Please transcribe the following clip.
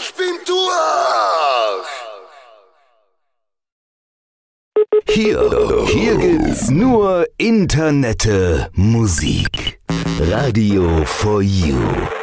Ich bin durch! Hier gibt's nur Internette Musik. Radio for You.